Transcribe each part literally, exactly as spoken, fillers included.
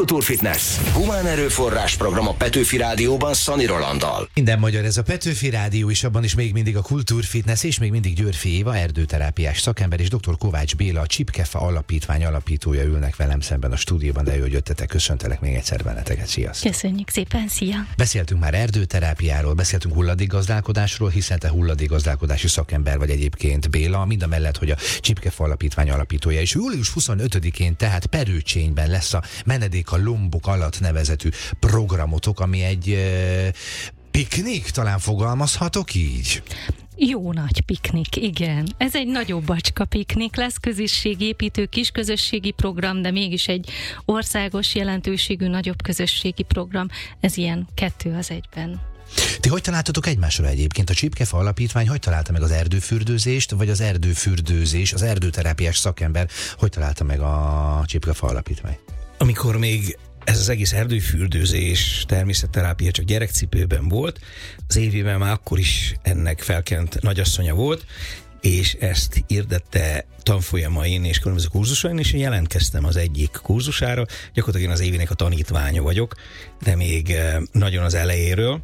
Kultúrfitness. Humán erőforrás program a Petőfi Rádióban Szani Rolanddal. Minden magyar, ez a Petőfi Rádió, és abban is még mindig a Kultúrfitness, és még mindig Györfi Éva, erdőterápiás szakember, és dr. Kovács Béla, a Csipkefa Alapítvány alapítója ülnek velem szemben a stúdióban, de jó, hogy jöttetek, köszöntelek még egyszer benneteket, sziasztok! Köszönjük szépen, szia! Beszéltünk már erdőterápiáról, beszéltünk hulladékgazdálkodásról, hiszen te hulladékgazdálkodási szakember vagy egyébként, Béla, mind a mellett, hogy a Csipkefa Alapítvány alapítója, és július huszonötödikén tehát Perőcsényben lesz a Menedék a lombok alatt nevezetű programotok, ami egy e, piknik, talán fogalmazhatok így? Jó nagy piknik, igen. Ez egy nagyobb bacska piknik lesz, közösségépítő, kisközösségi program, de mégis egy országos jelentőségű nagyobb közösségi program. Ez ilyen kettő az egyben. Ti hogy találtatok egymásra egyébként? A Csipkefa Alapítvány hogy találta meg az erdőfürdőzést, vagy az erdőfürdőzés, az erdőterápiás szakember hogy találta meg a Csipkefa Alapítvány? Amikor még ez az egész erdőfürdőzés, természetterápia csak gyerekcipőben volt, az évében már akkor is ennek felkent nagyasszonya volt, és ezt hirdette tanfolyamain és különböző kurzusain, és én jelentkeztem az egyik kurzusára. Gyakorlatilag én az évének a tanítványa vagyok, de még nagyon az elejéről,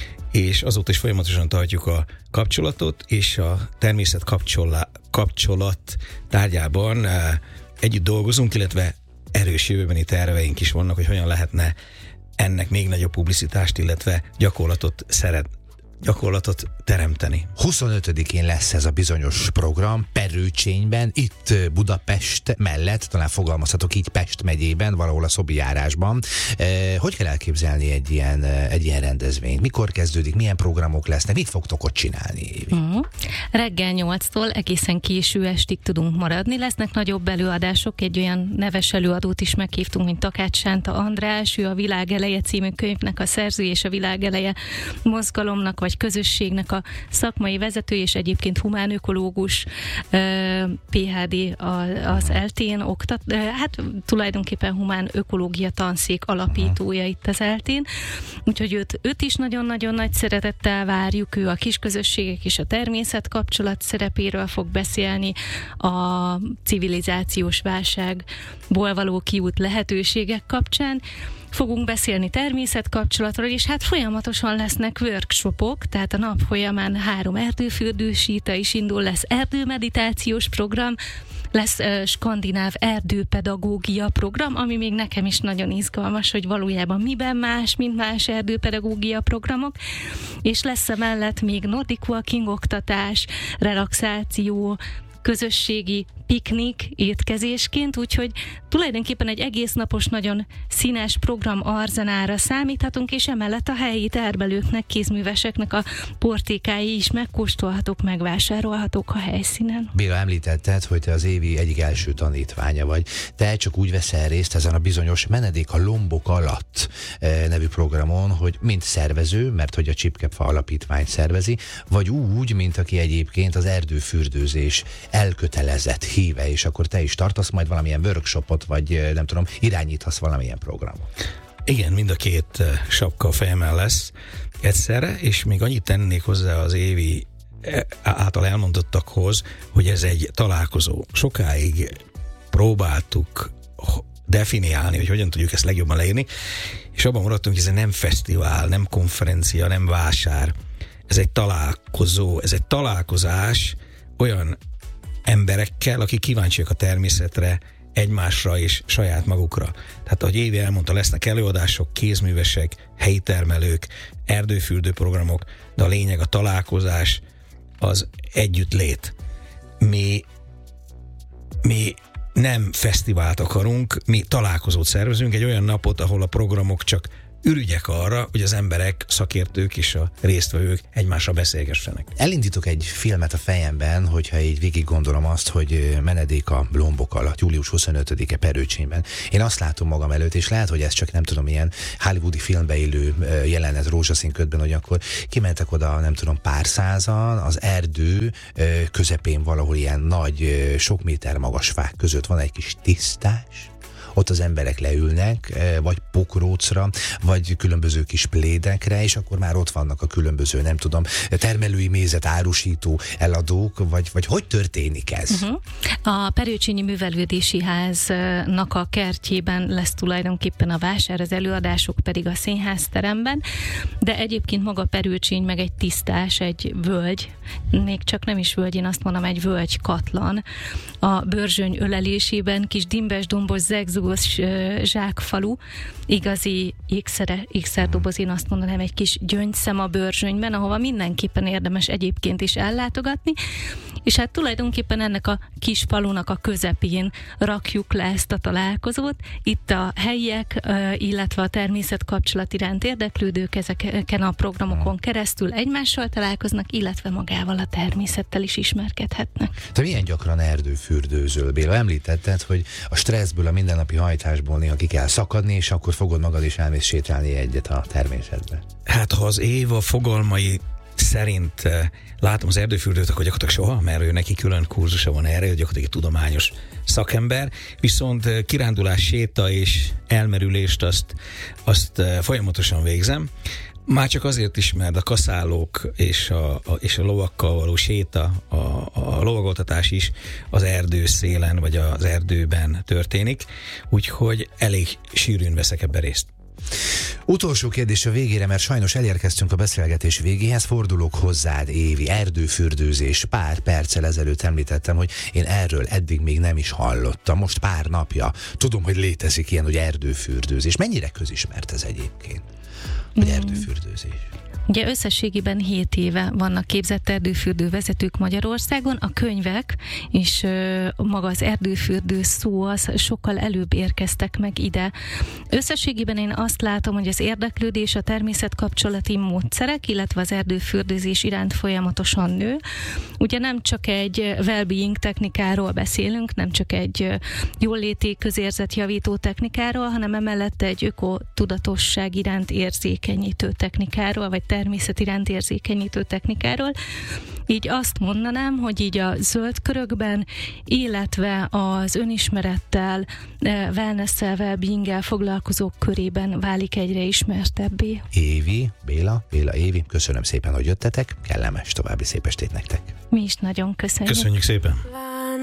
és azóta is folyamatosan tartjuk a kapcsolatot, és a természet kapcsolat, kapcsolat tárgyában együtt dolgozunk, illetve erős jövőbeni terveink is vannak, hogy hogyan lehetne ennek még nagyobb publicitást, illetve gyakorlatot szeret, gyakorlatot teremteni. huszonötödikén lesz ez a bizonyos program Perőcsényben, itt Budapest mellett, talán fogalmazhatok így, Pest megyében, valahol a Szobi járásban. E, hogy kell elképzelni egy ilyen, egy ilyen rendezvényt? Mikor kezdődik? Milyen programok lesznek? Mit fogtok ott csinálni, Évi? Uh-huh. Reggel nyolctól egészen késő estig tudunk maradni. Lesznek nagyobb előadások, egy olyan neves előadót is meghívtunk, mint Takács Sánta András, ő a Világ eleje című könyvnek a szerzője, és a Világ eleje mozgalomnak vagy közösségnek a szakmai vezető, és egyébként humánökológus, pé há dé az eltén oktat, hát tulajdonképpen humánökológia tanszék alapítója itt az eltén, úgyhogy őt, őt is nagyon-nagyon nagy szeretettel várjuk, ő a kisközösségek és a természet kapcsolat szerepéről fog beszélni, a civilizációs válságból való kiút lehetőségek kapcsán. Fogunk beszélni természetkapcsolatról, és hát folyamatosan lesznek workshopok, tehát a nap folyamán három erdőfürdősíta is indul, lesz erdőmeditációs program, lesz uh, skandináv erdőpedagógia program, ami még nekem is nagyon izgalmas, hogy valójában miben más, mint más erdőpedagógia programok, és lesz emellett még Nordic Walking oktatás, relaxáció, közösségi piknik étkezésként, úgyhogy tulajdonképpen egy egész napos, nagyon színes program arzenára számíthatunk, és emellett a helyi termelőknek, kézműveseknek a portékái is megkóstolhatók, megvásárolhatók a helyszínen. Béla, említetted, hogy te az Évi egyik első tanítványa vagy. Te csak úgy veszel részt ezen a bizonyos Menedék a lombok alatt nevű programon, hogy mint szervező, mert hogy a Csipkefa Alapítvány szervezi, vagy úgy, mint aki egyébként az erdőfürdőzés elkötelezett híve, és akkor te is tartasz majd valamilyen workshopot, vagy nem tudom, irányíthatsz valamilyen programot. Igen, mind a két sapka a fejemmel lesz egyszerre, és még annyit tennék hozzá az Évi által elmondottakhoz, hogy ez egy találkozó. Sokáig próbáltuk definiálni, hogy hogyan tudjuk ezt legjobban leírni, és abban maradtunk, hogy ez nem fesztivál, nem konferencia, nem vásár. Ez egy találkozó, ez egy találkozás olyan emberekkel, akik kíváncsiak a természetre, egymásra és saját magukra. Tehát, ahogy Évi elmondta, lesznek előadások, kézművesek, helyi termelők, erdőfürdő programok, de a lényeg a találkozás, az együttlét. Mi, mi nem fesztivált akarunk, mi találkozót szervezünk, egy olyan napot, ahol a programok csak ürügyek arra, hogy az emberek, szakértők és a résztvevők egymásra beszélgessenek. Elindítok egy filmet a fejemben, hogyha így végig gondolom azt, hogy Menedék a lombok alatt, július huszonötödike Perőcsényben. Én azt látom magam előtt, és lehet, hogy ez csak nem tudom, ilyen hollywoodi filmbe illő jelenet rózsaszín ködben, hogy akkor kimentek oda, nem tudom, pár százan, az erdő közepén valahol ilyen nagy, sok méter magas fák között van egy kis tisztás, Ott az emberek leülnek, vagy pokrócra, vagy különböző kis plédekre, és akkor már ott vannak a különböző, nem tudom, termelői mézet árusító eladók, vagy, vagy hogy történik ez? Uh-huh. A Perőcsényi Művelődési Háznak a kertjében lesz tulajdonképpen a vásár, az előadások pedig a színházteremben, de egyébként maga Perőcsény meg egy tisztás, egy völgy, még csak nem is völgy, én azt mondom, egy völgy katlan. A Börzsöny ölelésében kis dimbes, dombos, zegzugos zsákfalu, igazi ékszere, ékszerdoboz, én azt mondanám, egy kis gyöngyszem a Börzsönyben, ahova mindenképpen érdemes egyébként is ellátogatni, és hát tulajdonképpen ennek a kis falunak a közepén rakjuk le ezt a találkozót. Itt a helyiek, illetve a természetkapcsolat iránt érdeklődők ezeken a programokon keresztül egymással találkoznak, illetve magával a természettel is ismerkedhetnek. Te milyen gyakran erdőfürdőzöl, Béla? Említetted, hogy a stresszből, a mindennapi hajtásból néha ki kell szakadni, és akkor fogod magad is elmész sétálni egyet a természetbe. Hát ha az Éva fogalmai szerint látom az erdőfürdőt, akkor gyakorlatilag soha, mert ő neki külön kurzusa van erre, gyakorlatilag egy tudományos szakember, viszont kirándulás, séta és elmerülést azt, azt folyamatosan végzem. Már csak azért is, mert a kaszálók és a, a, és a lovakkal való séta, a, a lovagoltatás is az erdő szélen vagy az erdőben történik, úgyhogy elég sűrűn veszek ebbe részt. Utolsó kérdés a végére, mert sajnos elérkeztünk a beszélgetés végéhez, fordulok hozzád, Évi, erdőfürdőzés. Pár perccel ezelőtt említettem, hogy én erről eddig még nem is hallottam, most pár napja. Tudom, hogy létezik ilyen, hogy erdőfürdőzés. Mennyire közismert ez egyébként, hogy erdőfürdőzés? Ugye összességében hét éve vannak képzett erdőfürdő vezetők Magyarországon, a könyvek és ö, maga az erdőfürdő szó az sokkal előbb érkeztek meg ide. Összességében én azt látom, hogy az érdeklődés, a természetkapcsolati módszerek, illetve az erdőfürdőzés iránt folyamatosan nő. Ugye nem csak egy well-being technikáról beszélünk, nem csak egy jóléti közérzetjavító technikáról, hanem emellett egy ökotudatosság iránt érzékenyítő technikáról, vagy természet iránt érzékenyítő technikáról. Így azt mondanám, hogy így a zöld körökben, illetve az önismerettel, wellness-szel, well-being-el foglalkozók körében válik egyre ismertebbé. Évi, Béla, Béla, Évi, köszönöm szépen, hogy jöttetek, kellemes további szép estét nektek. Mi is nagyon köszönjük. Köszönjük szépen.